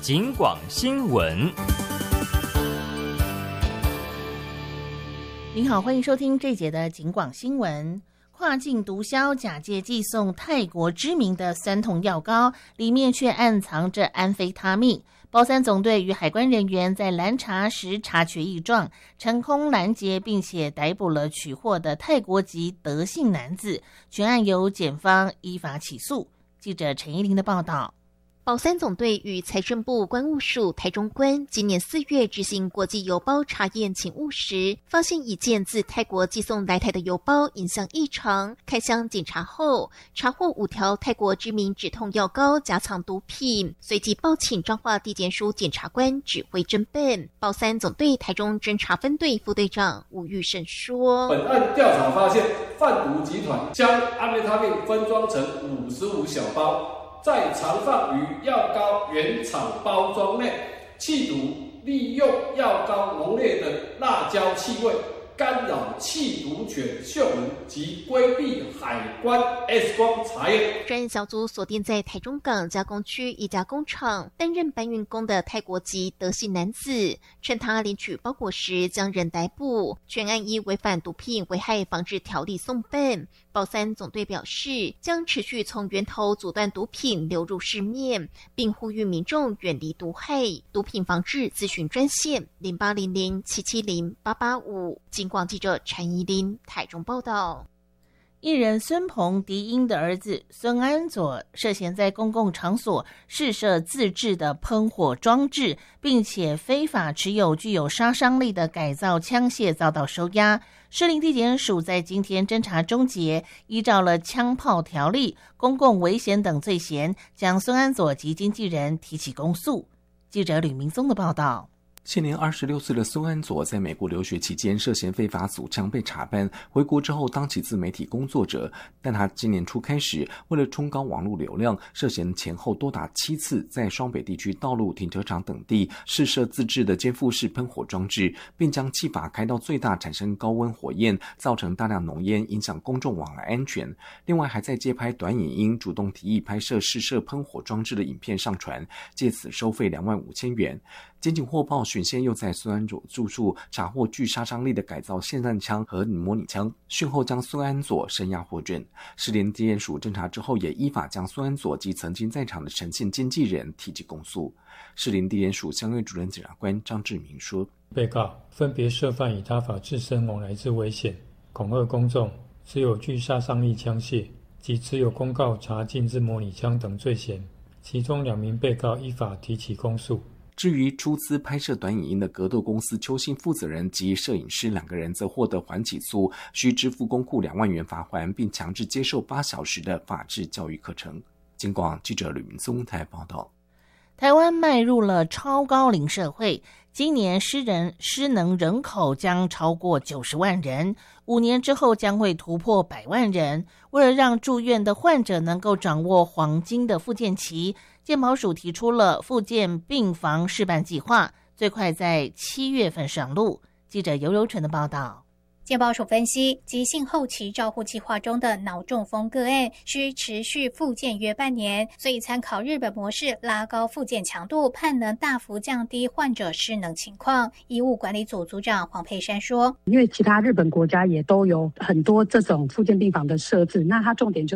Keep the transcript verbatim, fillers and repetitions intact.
警广新闻。 您好，欢迎收听这节的警广新闻。跨境毒枭假借寄送泰国知名的酸痛药膏，里面却暗藏着安非他命。包三总队与海关人员在拦查时察觉异状，成功拦截并且逮捕了取货的泰国籍德姓男子，全案由检方依法起诉。记者陈依琳的报道。 保三总队与财政部关务署台中关今年四月执行国际邮包查验勤务时，发现一件自泰国寄送来台的邮包影像异常，开箱检查后，查获五条泰国知名止痛药膏夹藏毒品，随即报请彰化地检署检察官指挥侦办。保三总队台中侦查分队副队长吴玉胜说：“ 本案调查发现，贩毒集团将安非他命分装成五十五小包。”在藏放于药膏原厂包装内，企图利用药膏浓烈的辣椒气味，干扰缉毒犬嗅闻及规避海关 X 光查验。 专案小组锁定在台中港加工区一家工厂担任搬运工的泰国籍德姓男子，趁他领取包裹时将人逮捕，全案依违反毒品危害防治条例送办。保三总队表示，将持续从源头阻断毒品流入市面，并呼吁民众远离毒害。毒品防治咨询专线零八零零七七零八八五。警广记者陈怡琳台中报道。 艺人孙鹏迪英的儿子孙安佐涉嫌在公共场所试射自制的喷火装置，并且非法持有具有杀伤力的改造枪械，遭到收押。士林地检署在今天侦查终结，依照了枪炮条例、公共危险等罪嫌，将孙安佐及经纪人提起公诉。记者吕明宗的报道。 现年二十六岁的孙安佐在美国留学期间涉嫌非法组枪被查办，回国之后当起自媒体工作者。但他今年初开始，为了冲高网络流量，涉嫌前后多达七次在双北地区道路、停车场等地试射自制的肩负式喷火装置，并将气阀开到最大，产生高温火焰，造成大量浓烟，影响公众往来安全。另外还在街拍短影音，主动提议拍摄试射喷火装置的影片上传，借此收费两万五千元。检警获报，巡线又在孙安佐住处查获具杀伤力的改造霰弹枪和模拟枪，讯后将孙安佐声押获准。士林地检署侦查之后，也依法将孙安佐及曾经在场的陈姓经纪人提起公诉。士林地检署相对主任检察官张志明说：“ 被告分别涉犯以他法自身往来之危险、恐吓公众、持有具杀伤力枪械及持有公告查禁之模拟枪等罪嫌，其中两名被告依法提起公诉。” 至于出资拍摄短影音的格斗公司邱姓负责人及摄影师两个人，则获得缓起诉，需支付公库两万元罚锾，并强制接受八小时的法治教育课程。警广记者吕明宗台报道。 台湾迈入了超高龄社会，今年失人失能人口将超过九十万人，五年之后将会突破百万人。为了让住院的患者能够掌握黄金的复健期，健保署提出了复健病房示范计划，最快在七月份上路。记者尤柔纯的报道。 健保署分析，急性后期照护计划中的脑中风个案需持续复健约半年，所以参考日本模式，拉高复健强度，盼能大幅降低患者失能情况。医务管理组组长黄佩珊说：“ 因为其他日本国家也都有很多这种复健病房的设置，那它重点就